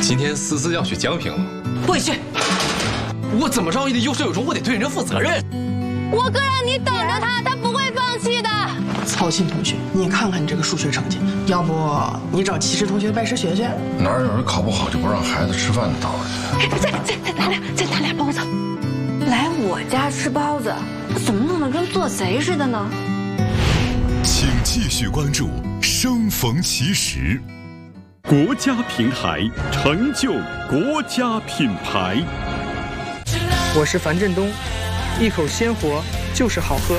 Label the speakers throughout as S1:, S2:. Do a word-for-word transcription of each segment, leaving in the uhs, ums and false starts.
S1: 今天思思要去江平了，
S2: 不许！我怎么着也得有始有终，我得对人负责任。
S3: 我哥让你等着他，他不会放弃的。
S4: 曹鑫同学，你看看你这个数学成绩，要不你找齐实同学拜师学学？
S5: 哪有人考不好就不让孩子吃饭的道理？
S3: 再再再拿俩，再拿俩包子。来我家吃包子，怎么弄得跟做贼似的呢？
S6: 请继续关注《生逢其时》。
S7: 国家平台，成就国家品牌。
S8: 我是樊振东，一口鲜活就是好喝。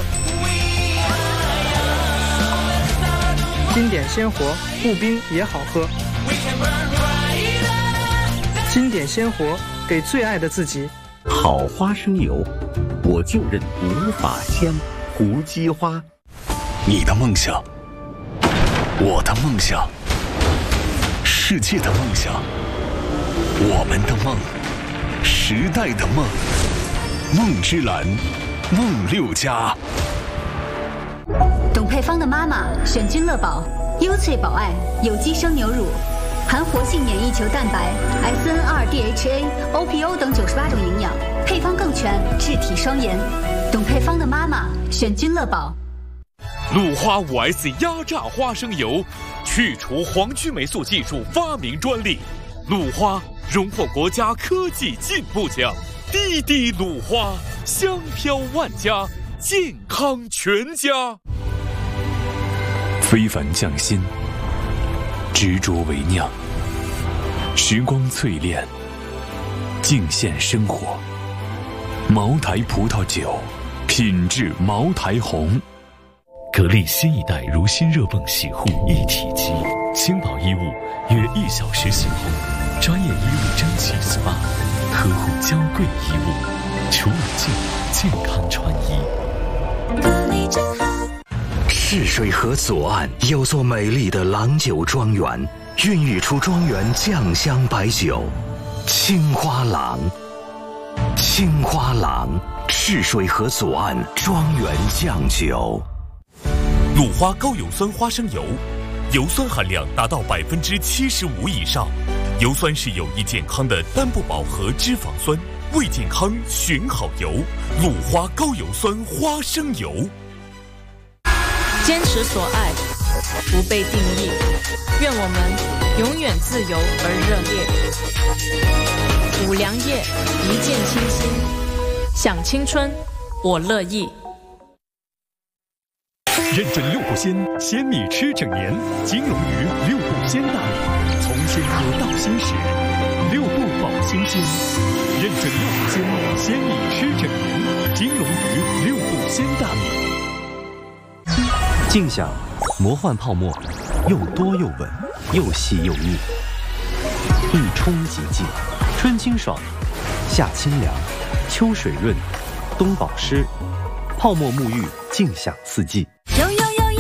S8: 经典鲜活，不冰也好喝。经典鲜活，给最爱的自己。
S9: 好花生油，我就认无法香。胡姬花。
S6: 你的梦想，我的梦想，世界的梦想，我们的梦，时代的梦。梦之蓝，梦六家。
S10: 董佩芳的妈妈选君乐宝，优萃保爱有机生牛乳，含活性免疫球蛋白、S N 二 D H A、O P O 等九十八种营养，配方更全，治体双颜。董佩芳的妈妈选君乐宝。
S11: 鲁花 五 S 压榨花生油，去除黄曲霉素技术发明专利。鲁花荣获国家科技进步奖。滴滴鲁花，香飘万家，健康全家。
S12: 非凡匠心，执着为酿，时光淬炼，敬献生活。茅台葡萄酒，品质茅台红。
S13: 格力新一代如新热泵洗护一体机，轻薄衣物约一小时洗后，专业衣物蒸汽 S P A， 呵护娇贵衣物，除了净，健康穿衣。
S14: 格力真好。赤水河左岸有座美丽的郎酒庄园，孕育出庄园酱香白酒，青花郎。青花郎，赤水河左岸庄园酱酒。
S11: 鲁花高油酸花生油，油酸含量达到百分之七十五以上。油酸是有益健康的单不饱和脂肪酸，为健康选好油。鲁花高油酸花生油。
S15: 坚持所爱，不被定义。愿我们永远自由而热烈。五粮液，一见倾心。想青春，我乐意。
S7: 认证六步鲜，鲜米吃整年。金龙鱼六步鲜大米，从鲜喝到鲜食，六步保新鲜。认证六步鲜，鲜米吃整年。金龙鱼六步鲜大米。
S16: 静享魔幻泡沫，又多又稳，又细又腻。一冲即净，春清爽，夏清凉，秋水润，冬保湿。泡沫沐浴，静享四季。